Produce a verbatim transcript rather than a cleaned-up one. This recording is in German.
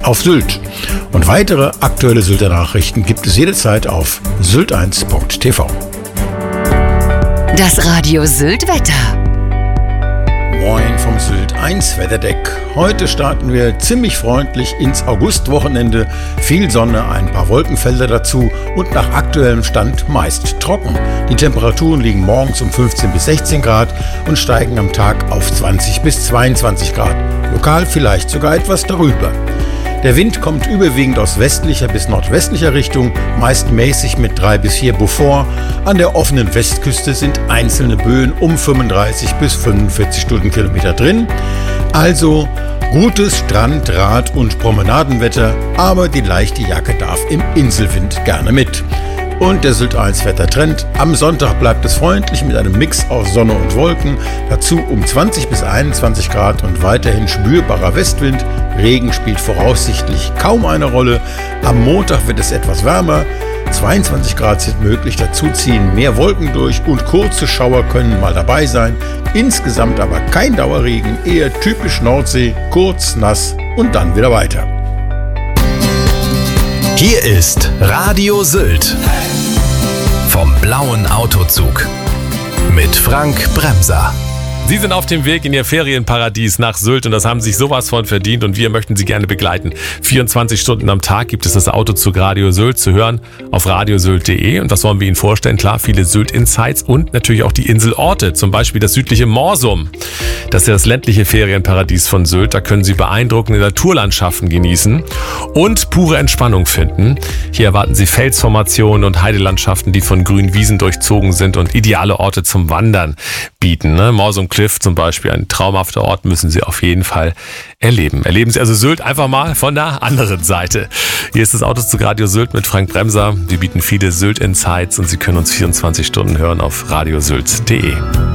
auf Sylt. Und weitere aktuelle Sylter Nachrichten gibt es jederzeit auf sylt eins punkt t v. Das Radio Sylt Wetter. Moin vom Sylt eins Wetterdeck. Heute starten wir ziemlich freundlich ins Augustwochenende. Viel Sonne, ein paar Wolkenfelder dazu und nach aktuellem Stand meist trocken. Die Temperaturen liegen morgens um fünfzehn bis sechzehn Grad und steigen am Tag auf zwanzig bis zweiundzwanzig Grad. Lokal vielleicht sogar etwas darüber. Der Wind kommt überwiegend aus westlicher bis nordwestlicher Richtung, meist mäßig mit drei bis vier Beaufort. An der offenen Westküste sind einzelne Böen um fünfunddreißig bis fünfundvierzig Stundenkilometer drin. Also gutes Strand-, Rad- und Promenadenwetter, aber die leichte Jacke darf im Inselwind gerne mit. Und der Sylt eins Wettertrend. Am Sonntag bleibt es freundlich mit einem Mix aus Sonne und Wolken. Dazu um zwanzig bis einundzwanzig Grad und weiterhin spürbarer Westwind. Regen spielt voraussichtlich kaum eine Rolle. Am Montag wird es etwas wärmer. zweiundzwanzig Grad sind möglich, dazu ziehen mehr Wolken durch und kurze Schauer können mal dabei sein. Insgesamt aber kein Dauerregen, eher typisch Nordsee, kurz, nass und dann wieder weiter. Hier ist Radio Sylt vom blauen Autozug mit Frank Bremser. Sie sind auf dem Weg in Ihr Ferienparadies nach Sylt und das haben Sie sich sowas von verdient und wir möchten Sie gerne begleiten. vierundzwanzig Stunden am Tag gibt es das Autozug Radio Sylt zu hören auf radiosylt punkt de und was wollen wir Ihnen vorstellen? Klar, viele Sylt-Insights und natürlich auch die Inselorte, zum Beispiel das südliche Morsum. Das ist ja das ländliche Ferienparadies von Sylt, da können Sie beeindruckende Naturlandschaften genießen und pure Entspannung finden. Hier erwarten Sie Felsformationen und Heidelandschaften, die von grünen Wiesen durchzogen sind und ideale Orte zum Wandern bieten. Ne? Morsum Cliff zum Beispiel, ein traumhafter Ort, müssen Sie auf jeden Fall erleben. Erleben Sie also Sylt einfach mal von der anderen Seite. Hier ist das Autozug Radio Sylt mit Frank Bremser. Wir bieten viele Sylt-Insights und Sie können uns vierundzwanzig Stunden hören auf radiosylt punkt de.